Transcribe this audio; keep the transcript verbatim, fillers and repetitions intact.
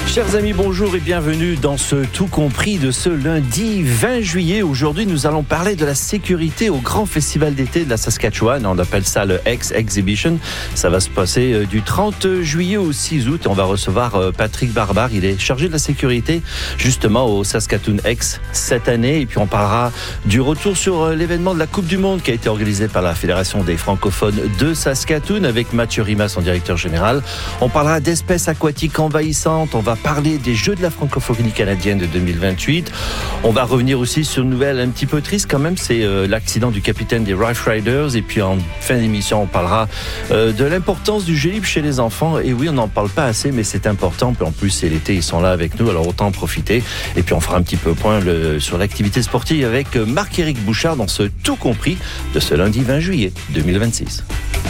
Chers amis, bonjour et bienvenue dans ce Tout Compris de ce lundi vingt juillet. Aujourd'hui, nous allons parler de la sécurité au grand festival d'été de la Saskatchewan. On appelle ça le X Exhibition. Ça va se passer du trente juillet au six août. On va recevoir Patrick Barbare. Il est chargé de la sécurité justement au Saskatoon X cette année. Et puis on parlera du retour sur l'événement de la Coupe du Monde qui a été organisé par la Fédération des francophones de Saskatoon avec Mathieu Rima, son directeur général. On parlera d'espèces aquatiques envahissantes. On va parler des Jeux de la francophonie canadienne de deux mille vingt-huit. On va revenir aussi sur une nouvelle un petit peu triste quand même, c'est euh, l'accident du capitaine des Rough Riders. Et puis en fin d'émission, on parlera euh, de l'importance du jeu libre chez les enfants. Et oui, on n'en parle pas assez, mais c'est important. Puis en plus, c'est l'été, ils sont là avec nous, alors autant en profiter. Et puis on fera un petit peu point le, sur l'activité sportive avec Marc-Éric Bouchard dans ce Tout Compris de ce lundi vingt juillet deux mille vingt-six.